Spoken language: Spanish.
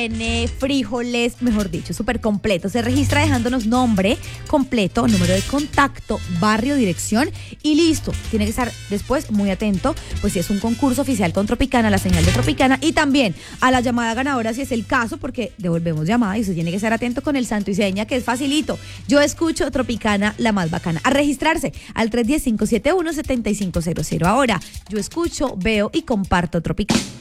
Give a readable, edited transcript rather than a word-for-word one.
Tiene frijoles, mejor dicho, súper completo. Se registra dejándonos nombre completo, número de contacto, barrio, dirección y listo. Tiene que estar después muy atento, pues si es un concurso oficial con Tropicana, la señal de Tropicana, y también a la llamada ganadora si es el caso, porque devolvemos llamada y usted tiene que estar atento con el santo y seña, que es facilito. Yo escucho Tropicana, la más bacana. A registrarse al 310-571-7500. Ahora, yo escucho, veo y comparto Tropicana.